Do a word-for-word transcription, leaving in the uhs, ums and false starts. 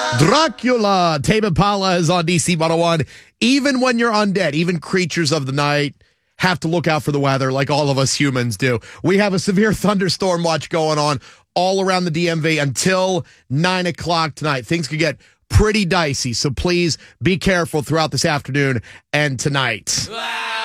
Dracula. Tame Impala is on D C one oh one. Even when you're undead, even creatures of the night have to look out for the weather like all of us humans do. We have a severe thunderstorm watch going on all around the D M V until nine o'clock tonight. Things could get pretty dicey, so please be careful throughout this afternoon and tonight.